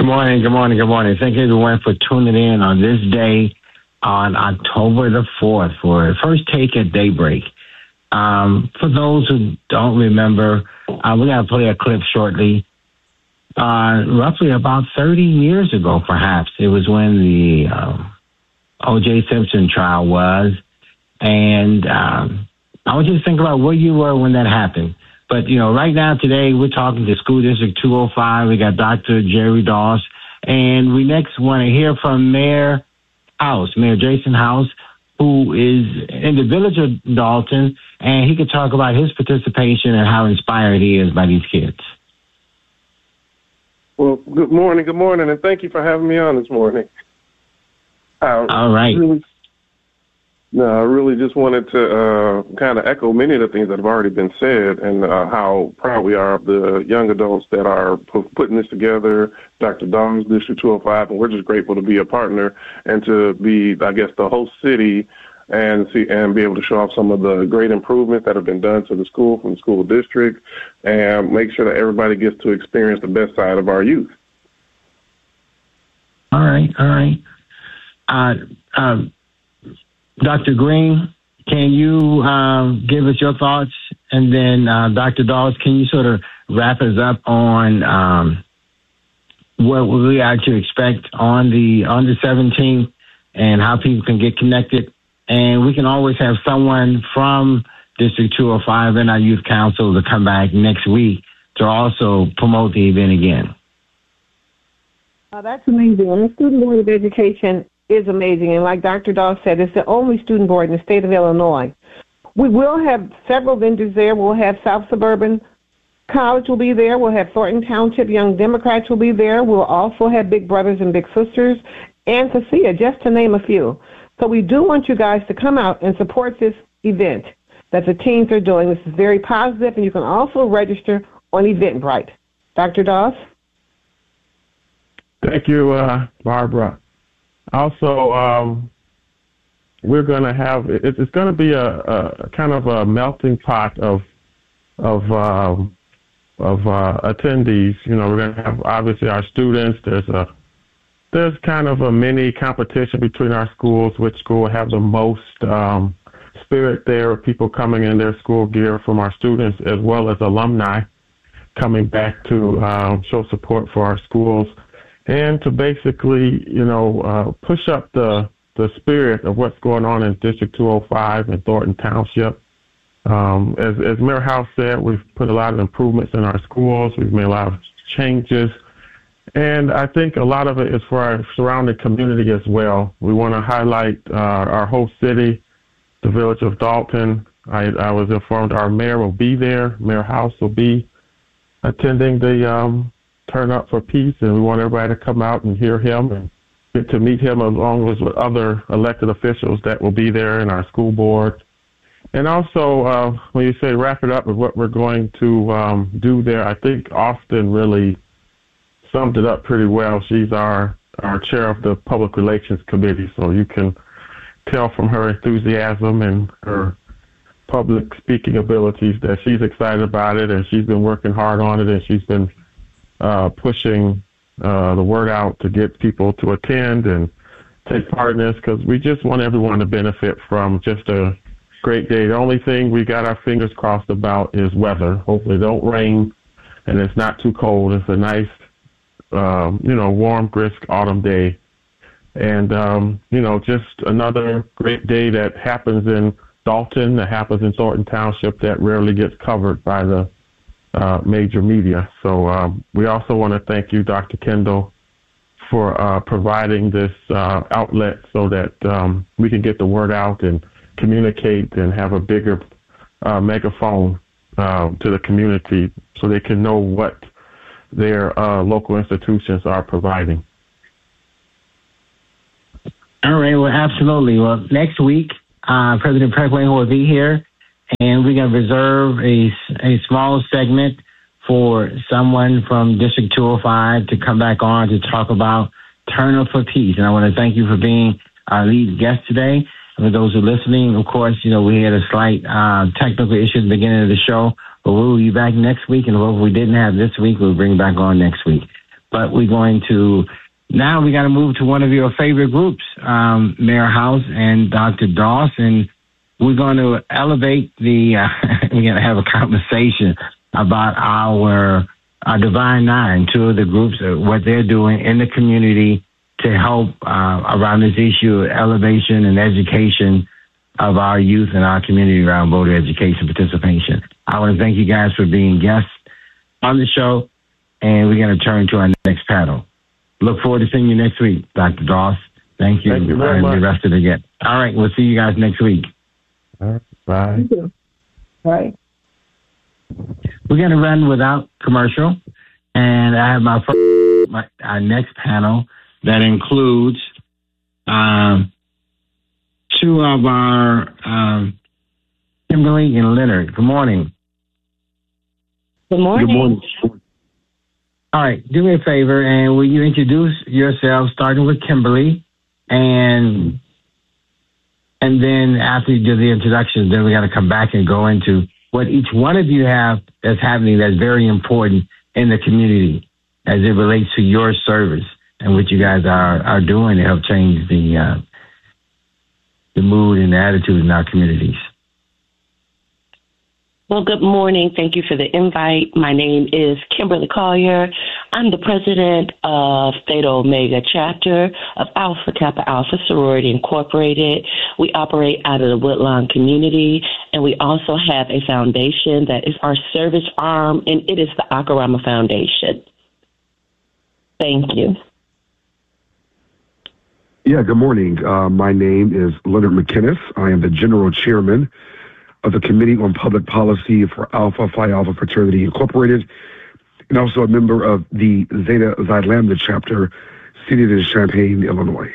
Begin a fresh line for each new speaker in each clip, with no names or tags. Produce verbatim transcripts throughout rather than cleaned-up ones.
Good morning, good morning, good morning. Thank you everyone for tuning in on this day on October the fourth for First Take at Daybreak. Um, for those who don't remember, uh, we're going to play a clip shortly. Uh, roughly about thirty years ago, perhaps, it was when the um, O J Simpson trial was. And um, I want you to think about where you were when that happened. But, you know, right now, today, we're talking to School District two oh five. We got Doctor Jerry Doss. And we next want to hear from Mayor House, Mayor Jason House, who is in the village of Dalton. And he could talk about his participation and how inspired he is by these kids.
Well, good morning, good morning, and thank you for having me on this morning. Uh,
All right.
Really, no, I really just wanted to uh, kind of echo many of the things that have already been said and uh, how proud we are of the young adults that are p- putting this together, Doctor Doss, District two oh five, and we're just grateful to be a partner and to be, I guess, the host city and see and be able to show off some of the great improvements that have been done to the school from the school district and make sure that everybody gets to experience the best side of our youth.
All right, all right. Uh, um, Doctor Green, can you um, give us your thoughts? And then uh, Doctor Doss, can you sort of wrap us up on um, what we actually expect on the on the seventeenth and how people can get connected? And we can always have someone from District two oh five and our youth council to come back next week to also promote the event again.
Uh, that's amazing. And the Student Board of Education is amazing. And like Doctor Doss said, it's the only student board in the state of Illinois. We will have several vendors there. We'll have South Suburban College will be there. We'll have Thornton Township Young Democrats will be there. We'll also have Big Brothers and Big Sisters and Sophia, just to name a few. So we do want you guys to come out and support this event that the teens are doing. This is very positive, and you can also register on Eventbrite. Doctor Doss?
Thank you, uh, Barbara. Also, um, we're going to have, it, it's going to be a, a kind of a melting pot of of um, of uh, attendees. You know, we're going to have obviously our students. There's a there's kind of a mini competition between our schools, which school will have the most um, spirit there of people coming in their school gear from our students, as well as alumni coming back to um, show support for our schools. And to basically, you know, uh, push up the the spirit of what's going on in District two oh five and Thornton Township. Um, as, as Mayor House said, we've put a lot of improvements in our schools. We've made a lot of changes. And I think a lot of it is for our surrounding community as well. We want to highlight uh, our whole city, the village of Dalton. I, I was informed our mayor will be there. Mayor House will be attending the um Turn Up for Peace, and we want everybody to come out and hear him and get to meet him along with other elected officials that will be there in our school board. And also, uh, when you say wrap it up with what we're going to um, do there, I think Austin really summed it up pretty well. She's our, our chair of the Public Relations Committee, so you can tell from her enthusiasm and her public speaking abilities that she's excited about it, and she's been working hard on it, and she's been Uh, pushing uh, the word out to get people to attend and take part in this, because we just want everyone to benefit from just a great day. The only thing we got our fingers crossed about is weather. Hopefully it don't rain and it's not too cold. It's a nice, um, you know, warm, brisk autumn day. And, um, you know, just another great day that happens in Dalton, that happens in Thornton Township, that rarely gets covered by the Uh, major media. So um, we also want to thank you, Doctor Kendall, for uh, providing this uh, outlet so that um, we can get the word out and communicate and have a bigger uh, megaphone uh, to the community so they can know what their uh, local institutions are providing.
All right, well, absolutely. Well, next week, uh, President Preckling will be here. And we're going to reserve a, a small segment for someone from District two oh five to come back on to talk about Turn Up for Peace. And I want to thank you for being our lead guest today. And for those who are listening, of course, you know, we had a slight uh, technical issue at the beginning of the show, but we'll be back next week. And what we didn't have this week, we'll bring back on next week. But we're going to, now we got to move to one of your favorite groups, um, Mayor House and Doctor Doss, and we're going to elevate the, uh, we're going to have a conversation about our, our Divine Nine, two of the groups, uh, what they're doing in the community to help uh, around this issue of elevation and education of our youth and our community around voter education participation. I want to thank you guys for being guests on the show, and we're going to turn to our next panel. Look forward to seeing you next week, Doctor Doss. Thank you.
Thank you very
and
much.
the rest of the guests. All right, we'll see you guys next week.
All right, bye.
Thank you. All right.
We're going to run without commercial, and I have my first, my, our next panel that includes um, two of our um, Kimberly and Leonard. Good morning.
Good morning.
Good morning. All right, do me a favor, and will you introduce yourselves, starting with Kimberly, and and then after you do the introductions, then we got to come back and go into what each one of you have that's happening that's very important in the community as it relates to your service and what you guys are, are doing to help change the uh, the mood and the attitude in our communities.
Well, good morning. Thank you for the invite. My name is Kimberly Collier. I'm the president of Theta Omega chapter of Alpha Kappa Alpha Sorority Incorporated. We operate out of the Woodlawn community, and we also have a foundation that is our service arm, and it is the Akarama Foundation. Thank you.
Yeah, good morning. Uh, my name is Leonard McInnes. I am the general chairman of the Committee on Public Policy for Alpha Phi Alpha Fraternity Incorporated, and also a member of the Zeta Xi Lambda chapter, seated in Champaign, Illinois.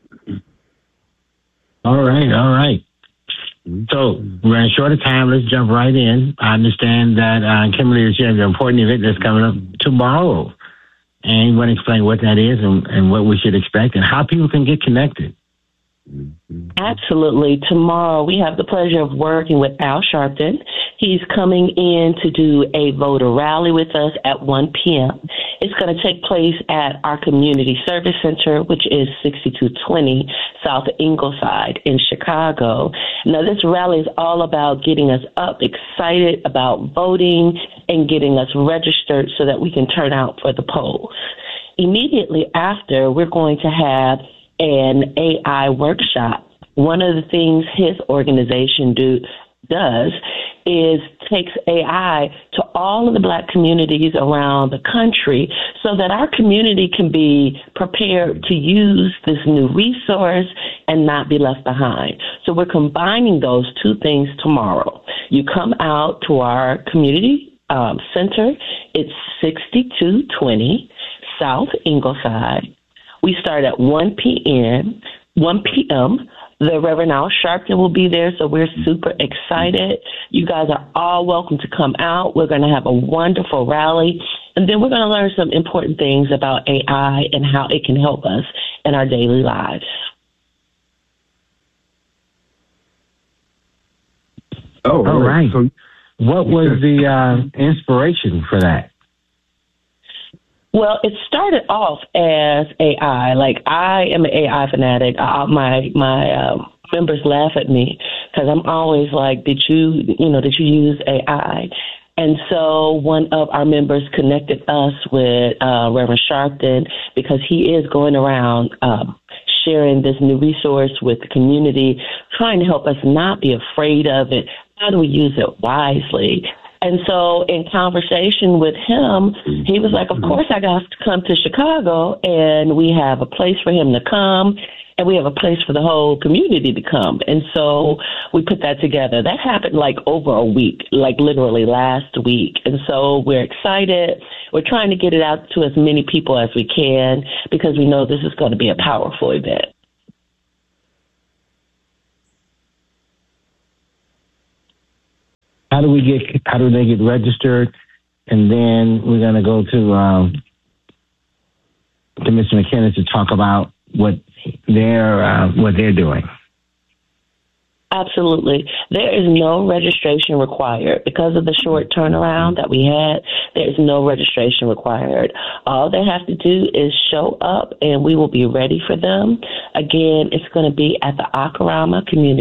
All right, all right. So we're in short of time. Let's jump right in. I understand that uh, Kimberly is sharing an important event that's coming up tomorrow. And you want to explain what that is and, and what we should expect and how people can get connected.
Absolutely. Tomorrow we have the pleasure of working with Al Sharpton. He's coming in to do a voter rally with us at one p.m. It's going to take place at our Community Service Center, which is sixty-two twenty South Ingleside in Chicago. Now, this rally is all about getting us up, excited about voting, and getting us registered so that we can turn out for the polls. Immediately after, we're going to have an A I workshop. One of the things his organization do does is takes A I to all of the Black communities around the country so that our community can be prepared to use this new resource and not be left behind. So we're combining those two things tomorrow. You come out to our community um, center. It's sixty-two twenty South Ingleside. We start at one p.m. one p.m. The Reverend Al Sharpton will be there, so we're super excited. You guys are all welcome to come out. We're going to have a wonderful rally, and then we're going to learn some important things about A I and how it can help us in our daily lives.
Oh,
all right.
So,
what was the uh, inspiration for that?
Well, it started off as A I. Like, I am an A I fanatic. Uh, my my um, members laugh at me because I'm always like, "Did you, you know, did you use A I?" And so one of our members connected us with uh, Reverend Sharpton because he is going around um, sharing this new resource with the community, trying to help us not be afraid of it. How do we use it wisely? And so in conversation with him, he was like, of course I got to come to Chicago, and we have a place for him to come, and we have a place for the whole community to come. And so we put that together. That happened like over a week, like literally last week. And so we're excited. We're trying to get it out to as many people as we can because we know this is going to be a powerful event.
How do we get? How do they get registered? And then we're going to go to um, to Mister McKinnon to talk about what they're uh, what they're doing.
Absolutely. There is no registration required. Because of the short turnaround that we had, there is no registration required. All they have to do is show up, and we will be ready for them. Again, it's going to be at the Akarama Community